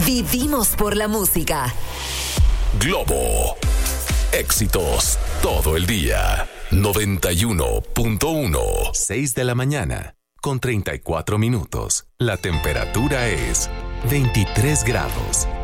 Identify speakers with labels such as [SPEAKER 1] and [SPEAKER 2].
[SPEAKER 1] Vivimos por la música.
[SPEAKER 2] Globo. Éxitos todo el día. 91.1. 6 de la mañana, con 34 minutos. La temperatura es 23 grados.